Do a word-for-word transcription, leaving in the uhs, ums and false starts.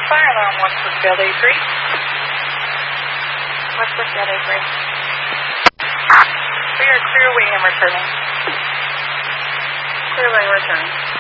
fire alarm, one Brookfield A three. What's Brookfield A three? We are clear wing and returning. Clear wing return.